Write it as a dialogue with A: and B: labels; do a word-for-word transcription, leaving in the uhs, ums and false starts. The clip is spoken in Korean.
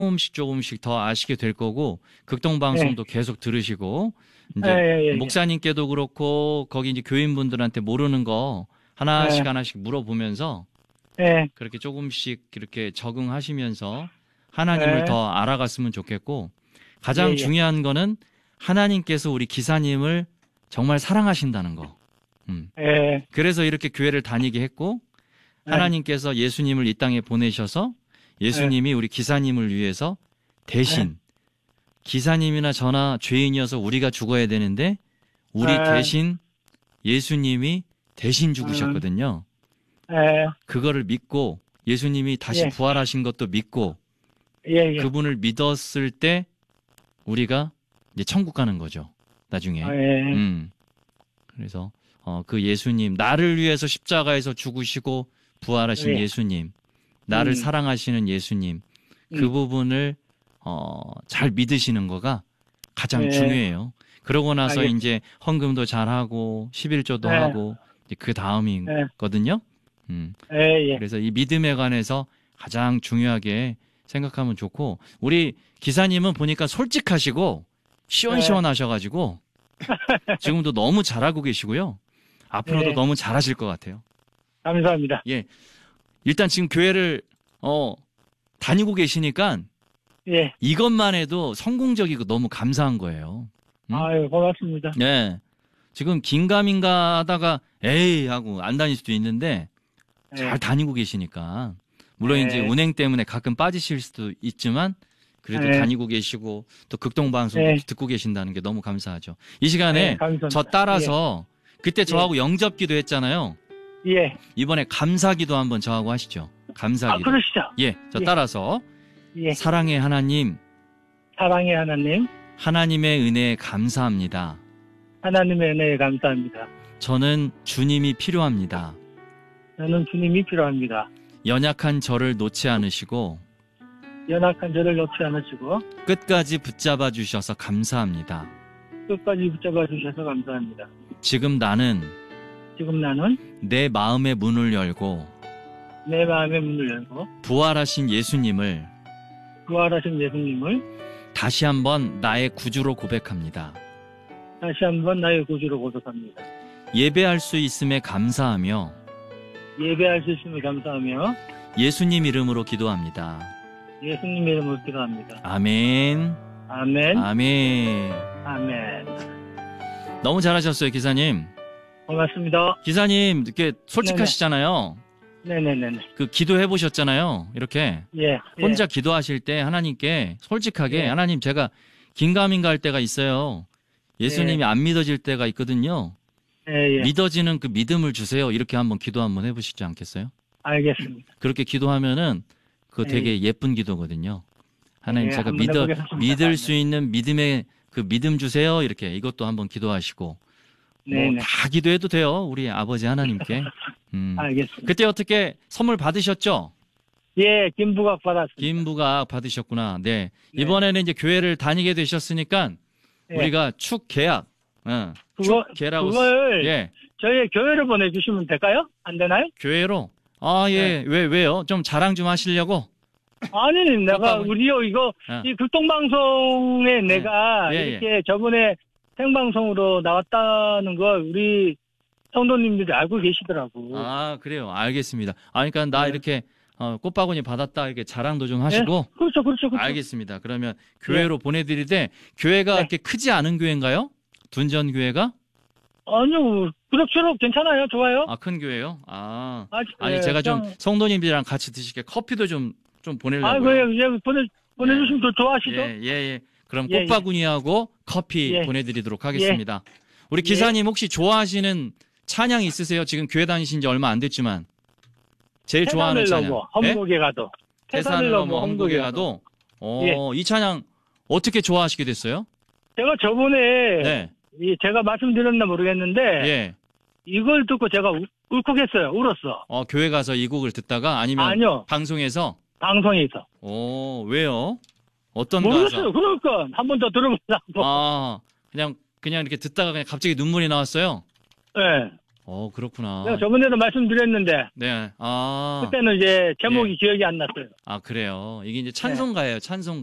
A: 조금씩 조금씩 더 아시게 될 거고 극동방송도 네. 계속 들으시고 이제
B: 예, 예, 예.
A: 목사님께도 그렇고 거기 이제 교인분들한테 모르는 거 하나씩
B: 예.
A: 하나씩 물어보면서
B: 예.
A: 그렇게 조금씩 이렇게 적응하시면서 하나님을
B: 예.
A: 더 알아갔으면 좋겠고 가장
B: 예, 예.
A: 중요한 거는 하나님께서 우리 기사님을 정말 사랑하신다는 거. 음.
B: 예.
A: 그래서 이렇게 교회를 다니게 했고 하나님께서 예수님을 이 땅에 보내셔서 예수님이 우리 기사님을 위해서 대신 기사님이나 저나 죄인이어서 우리가 죽어야 되는데 우리 대신 예수님이 대신 죽으셨거든요. 그거를 믿고 예수님이 다시
B: 예.
A: 부활하신 것도 믿고
B: 예, 예.
A: 그분을 믿었을 때 우리가 이제 천국 가는 거죠. 나중에.
B: 아, 예.
A: 음. 그래서 어, 그 예수님 나를 위해서 십자가에서 죽으시고 부활하신
B: 예.
A: 예수님 나를
B: 음.
A: 사랑하시는 예수님 그
B: 음.
A: 부분을 어, 잘 믿으시는 거가 가장
B: 예.
A: 중요해요. 그러고 나서
B: 알겠습니다.
A: 이제 헌금도 잘하고 십일조도
B: 예.
A: 하고 이제 그 다음이거든요. 음.
B: 예, 예.
A: 그래서 이 믿음에 관해서 가장 중요하게 생각하면 좋고 우리 기사님은 보니까 솔직하시고 시원시원하셔가지고 지금도 너무 잘하고 계시고요. 앞으로도
B: 예.
A: 너무 잘하실 것 같아요.
B: 감사합니다.
A: 예, 일단 지금 교회를 어 다니고 계시니까
B: 예.
A: 이것만 해도 성공적이고 너무 감사한 거예요. 음?
B: 아유, 고맙습니다.
A: 네, 지금 긴가민가 하다가 에이 하고 안 다닐 수도 있는데 잘
B: 예.
A: 다니고 계시니까 물론
B: 네.
A: 이제 운행 때문에 가끔 빠지실 수도 있지만 그래도
B: 네.
A: 다니고 계시고 또 극동방송
B: 네.
A: 듣고 계신다는 게 너무 감사하죠. 이 시간에
B: 네, 감사합니다.
A: 저 따라서 그때 저하고 영접기도 했잖아요.
B: 예.
A: 이번에 감사기도 한번 저하고 하시죠.
B: 아,
A: 감사기도.
B: 그러시죠.
A: 예, 저
B: 예.
A: 따라서
B: 예.
A: 사랑의 하나님,
B: 사랑의 하나님,
A: 하나님의 은혜에 감사합니다.
B: 하나님의 은혜에 감사합니다.
A: 저는 주님이 필요합니다.
B: 저는 주님이 필요합니다.
A: 연약한 저를 놓지 않으시고
B: 연약한 저를 놓지 않으시고
A: 끝까지 붙잡아 주셔서 감사합니다.
B: 끝까지 붙잡아 주셔서 감사합니다.
A: 지금 나는
B: 지금 나는
A: 내 마음의 문을 열고
B: 내 마음의 문을 열고
A: 부활하신 예수님을
B: 부활하신 예수님을
A: 다시 한번 나의 구주로 고백합니다.
B: 다시 한번 나의 구주로 고백합니다.
A: 예배할 수 있음에 감사하며
B: 예배할 수 있음을 감사하며
A: 예수님 이름으로 기도합니다.
B: 예수님 이름으로 기도합니다.
A: 아멘.
B: 아멘.
A: 아멘.
B: 아멘.
A: 너무 잘하셨어요, 기사님.
B: 고맙습니다.
A: 기사님, 이렇게 솔직하시잖아요.
B: 네네네.
A: 그 기도해 보셨잖아요. 이렇게
B: 예.
A: 혼자 기도하실 때 하나님께 솔직하게
B: 예.
A: 하나님 제가 긴가민가 할 때가 있어요. 예수님이
B: 예.
A: 안 믿어질 때가 있거든요.
B: 예, 예.
A: 믿어지는 그 믿음을 주세요. 이렇게 한번 기도 한번 해보시지 않겠어요?
B: 알겠습니다.
A: 그렇게 기도하면은 그거 되게 예쁜 기도거든요. 하나님
B: 예,
A: 제가
B: 한번
A: 믿어
B: 해보겠습니다.
A: 믿을 수 있는 믿음의 그 믿음 주세요. 이렇게 이것도 한번 기도하시고
B: 네네.
A: 뭐 다 기도해도 돼요. 우리 아버지 하나님께. 음.
B: 알겠습니다.
A: 그때 어떻게 선물 받으셨죠?
B: 예, 김부각 받았습니다.
A: 김부각 받으셨구나. 네.
B: 네.
A: 이번에는 이제 교회를 다니게 되셨으니까
B: 예.
A: 우리가 축 계약, 어,
B: 그거,
A: 축 계라고
B: 그걸
A: 예
B: 저희 교회로 보내주시면 될까요? 안 되나요?
A: 교회로 아 예
B: 네.
A: 왜 왜요? 좀 자랑 좀 하시려고.
B: 아니, 내가
A: 꽃가문.
B: 우리요 이거
A: 어.
B: 이 극동방송에 내가
A: 예, 예.
B: 이렇게 저번에 생방송으로 나왔다는 걸 우리 성도님들이 알고 계시더라고.
A: 아 그래요. 알겠습니다. 아 그러니까 나
B: 네.
A: 이렇게 어, 꽃바구니 받았다 이렇게 자랑도 좀 하시고.
B: 예? 그렇죠, 그렇죠, 그렇죠.
A: 알겠습니다. 그러면 교회로 보내드릴 때 교회가
B: 네.
A: 이렇게 크지 않은 교회인가요? 둔전 교회가?
B: 아니요, 그럭저럭 괜찮아요, 좋아요.
A: 아 큰 교회요? 아
B: 아,
A: 아니
B: 예,
A: 제가 좀
B: 그냥-
A: 성도님들이랑 같이 드시게 커피도 좀 좀 보내려고요.
B: 아, 그래요, 이제 보내 보내주시면 더 좋아하시죠.
A: 예, 예, 예. 그럼
B: 예, 예.
A: 꽃바구니하고 커피
B: 예.
A: 보내드리도록 하겠습니다. 우리 기사님 혹시 좋아하시는 찬양 있으세요? 지금 교회 다니신 지 얼마 안 됐지만 제일 좋아하는
B: 태산을
A: 찬양.
B: 넘어
A: 예?
B: 험곡에 가도.
A: 태산을 넘어 험곡에 가도. 어,
B: 예.
A: 이 찬양 어떻게 좋아하시게 됐어요?
B: 제가 저번에
A: 네.
B: 이 제가 말씀드렸나 모르겠는데
A: 예.
B: 이걸 듣고 제가 울- 울컥했어요. 울었어.
A: 어, 교회 가서 이 곡을 듣다가 아니면
B: 아니요.
A: 방송에서
B: 방송에서.
A: 오, 왜요? 어떤
B: 모르겠어요.
A: 가사?
B: 그러니까 한 번 더 들어보자고.
A: 아, 그냥 그냥 이렇게 듣다가 그냥 갑자기 눈물이 나왔어요.
B: 예.
A: 어, 그렇구나.
B: 내가 저번에도 말씀드렸는데
A: 네. 아.
B: 그때는 이제 제목이
A: 예.
B: 기억이 안 났어요.
A: 아, 그래요. 이게 이제 찬송가예요. 찬송가.